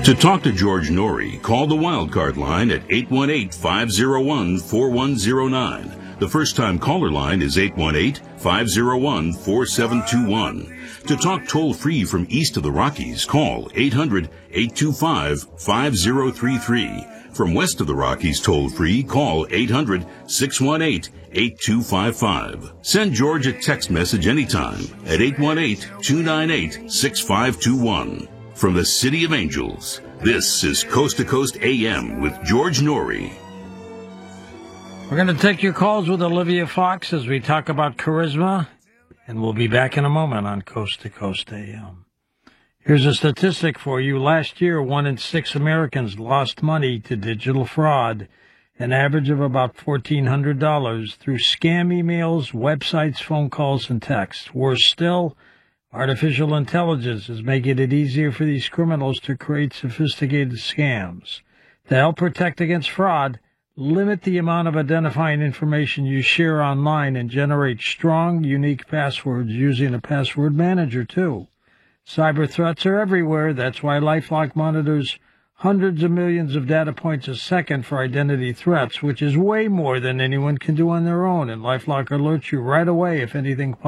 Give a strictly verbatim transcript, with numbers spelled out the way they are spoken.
To talk to George Norrie, call the Wildcard line at eight one eight, five oh one, four one oh nine. The first-time caller line is eight one eight, five oh one, four seven two one. To talk toll-free from east of the Rockies, call eight hundred, eight two five, five oh three three. From west of the Rockies toll-free, call eight hundred, six one eight, eight two five five. Send George a text message anytime at eight one eight, two nine eight, six five two one. From the City of Angels, this is Coast to Coast A M with George Norrie. We're going to take your calls with Olivia Fox as we talk about charisma, and we'll be back in a moment on Coast to Coast A M. Here's a statistic for you. Last year, one in six Americans lost money to digital fraud, an average of about fourteen hundred dollars through scam emails, websites, phone calls, and texts. Worse still, artificial intelligence is making it easier for these criminals to create sophisticated scams. To help protect against fraud, limit the amount of identifying information you share online and generate strong, unique passwords using a password manager, too. Cyber threats are everywhere. That's why LifeLock monitors hundreds of millions of data points a second for identity threats, which is way more than anyone can do on their own. And LifeLock alerts you right away if anything